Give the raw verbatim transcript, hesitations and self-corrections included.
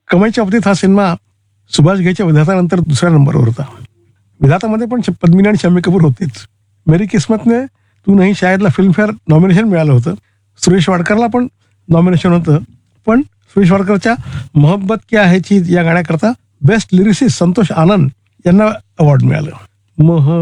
कमाईच्या बाबतीत हा सिनेमा सुभाष घाईच्या विधातानंतर दुसऱ्या नंबरवर होता. विधातामध्ये पण पद्मिनी आणि शम्मी कपूर होतीच. मेरी किस्मतने तू नाही शायदला फिल्मफेअर नॉमिनेशन मिळालं होतं. सुरेश वाडकरला पण नॉमिनेशन होतं, पण सुरेश वाडकरच्या मोहब्बत क्या है चीज या गाण्याकरता बेस्ट लिरिसिस्ट संतोष आनंद यांना अवॉर्ड मिळालं. मोह